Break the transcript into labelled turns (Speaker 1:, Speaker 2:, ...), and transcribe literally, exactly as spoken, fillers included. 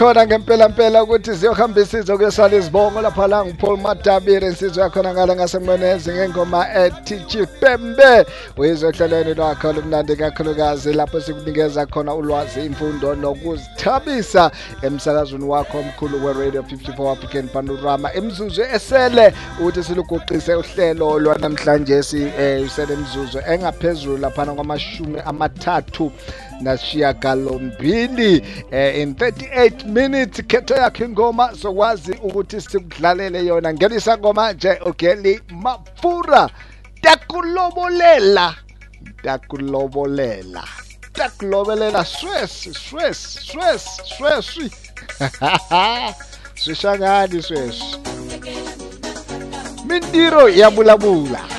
Speaker 1: khona ngempela mpela ukuthi siyohambisa izokuyosala izibongo lapha la nguPaul Madabire insizwe yakhona ngale ngasemnenezi ngengoma ethi Chipembe uyizohlelweni lwakho olumnandi kakhulukazi lapho sikunikeza khona ulwazi imfundo nokuzithabisa emsakazweni wakho omkhulu weRadio fifty-four African Panorama imizuzu esele ukuthi siluguqise uhlelo lwanamhlanje si usele imizuzu engaphezulu lapha kwamashumi amathathu nasishiyagalombili in thirty-eight minutes khetho yakhe ingoma sokwazi ukuthi sikudlalele yona ngelisa ngoma nje Ogeli Mafura takulobolela takulobolela takulobolela swes swes swes swes sweshangani swes Mindiro ya bulabula